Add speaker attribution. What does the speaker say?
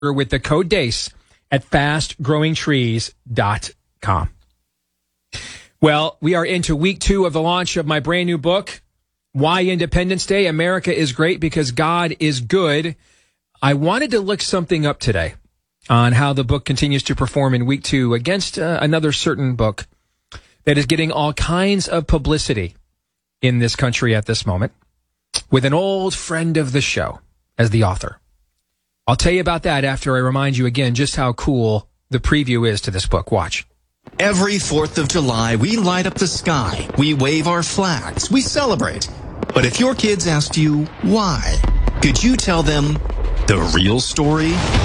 Speaker 1: with the code DEACE at fastgrowingtrees.com. Well, we are into week 2 of the launch of my brand new book, Why Independence Day? America is Great Because God is Good. I wanted to look something up today on how the book continues to perform in week 2 against another certain book that is getting all kinds of publicity in this country at this moment, with an old friend of the show as the author. I'll tell you about that after I remind you again just how cool the preview is to this book. Watch.
Speaker 2: Every 4th of July, we light up the sky. We wave our flags. We celebrate. But if your kids asked you why, could you tell them the real story?